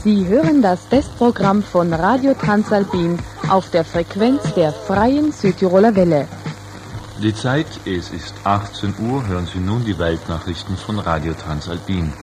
Sie hören das Testprogramm von Radio Transalpin auf der Frequenz der Freien Südtiroler Welle. Die Zeit, es ist 18 Uhr, hören Sie nun die Weltnachrichten von Radio Transalpin.